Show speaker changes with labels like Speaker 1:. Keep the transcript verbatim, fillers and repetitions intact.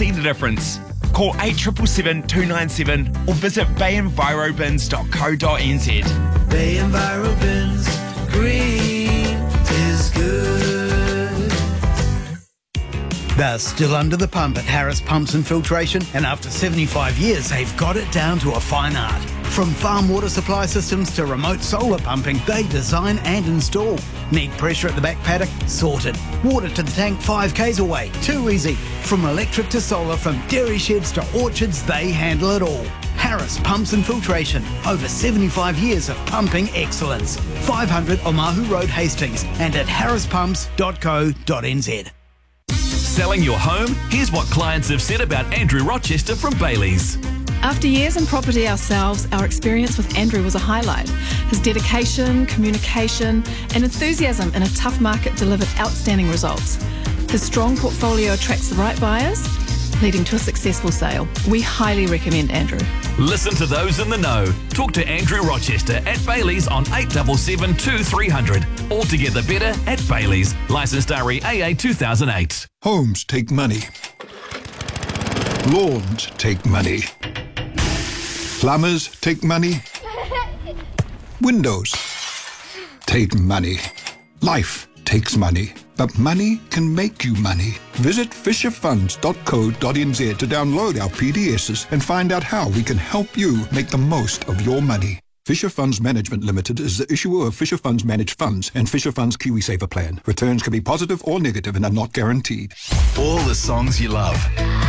Speaker 1: see the difference. Call eight seven seven, two nine seven or visit bay enviro bins dot co dot n z.
Speaker 2: Bay Enviro Bins, green is good.
Speaker 3: They're still under the pump at Harris Pumps and Filtration, and after seventy-five years, they've got it down to a fine art. From farm water supply systems to remote solar pumping, they design and install. Need pressure at the back paddock? Sorted. Water to the tank five k's away? Too easy. From electric to solar, from dairy sheds to orchards, they handle it all. Harris Pumps and Filtration. Over seventy-five years of pumping excellence. five hundred Omahu Road, Hastings, and at harris pumps dot co dot n z.
Speaker 4: Selling your home? Here's what clients have said about Andrew Rochester from Bailey's.
Speaker 5: After years in property ourselves, our experience with Andrew was a highlight. His dedication, communication and enthusiasm in a tough market delivered outstanding results. His strong portfolio attracts the right buyers, leading to a successful sale. We highly recommend Andrew.
Speaker 4: Listen to those in the know. Talk to Andrew Rochester at Bailey's on eight seven seven, two three zero zero. Altogether better at Bailey's. Licensed R E A A two thousand eight.
Speaker 6: Homes take money. Lawns take money. Plumbers take money. Windows take money. Life takes money. But money can make you money. Visit fisher funds dot co dot n z to download our P D Ss and find out how we can help you make the most of your money. Fisher Funds Management Limited is the issuer of Fisher Funds Managed Funds and Fisher Funds KiwiSaver Plan. Returns can be positive or negative and are not guaranteed.
Speaker 4: All the songs you love.